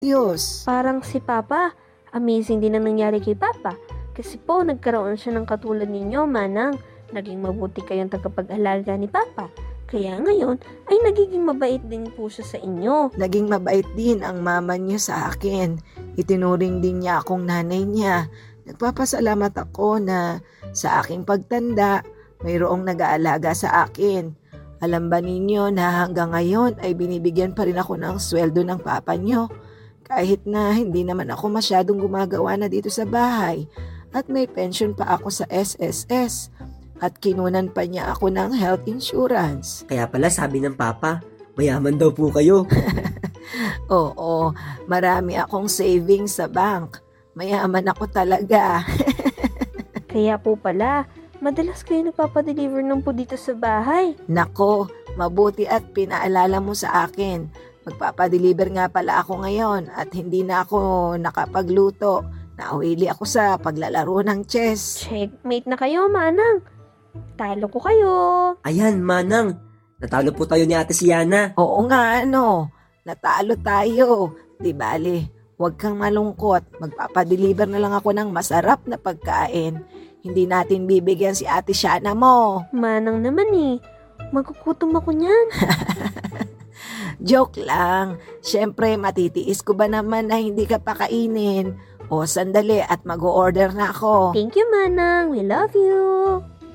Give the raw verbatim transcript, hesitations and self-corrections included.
Diyos. Parang si Papa, amazing din ang nangyari kay Papa. Kasi po, nagkaroon siya ng katulad ninyo, Manang. Naging mabuti kayong tagapag-alaga ni Papa. Kaya ngayon, ay nagiging mabait din po siya sa inyo. Naging mabait din ang mama niya sa akin. Itinuring din niya akong nanay niya. Nagpapasalamat ako na sa aking pagtanda, mayroong nag-aalaga sa akin. Alam ba ninyo na hanggang ngayon ay binibigyan pa rin ako ng sweldo ng papa niyo? Kahit na hindi naman ako masyadong gumagawa na dito sa bahay. At may pension pa ako sa S S S. At kinunan pa niya ako ng health insurance. Kaya pala sabi ng Papa, mayaman daw po kayo. Oo, marami akong savings sa bank. Mayaman ako talaga. Kaya po pala, madalas kayo nagpapadeliver ng po dito sa bahay. Nako, mabuti at pinaalala mo sa akin. Magpapadeliver nga pala ako ngayon at hindi na ako nakapagluto. Nauwili ako sa paglalaro ng chess. Checkmate na kayo, Manang. Talo ko kayo. Ayan, Manang. Natalo po tayo ni Ate Siana. Oo nga, ano. Natalo tayo. Di bale, huwag kang malungkot. Magpapadeliver na lang ako ng masarap na pagkain. Hindi natin bibigyan si Ate Siana mo. Manang naman eh. Magkukutom ako niyan. Joke lang. Siyempre, matitiis ko ba naman na hindi ka pakainin? O, sandali at mag-o-order na ako. Thank you, Manang. We love you.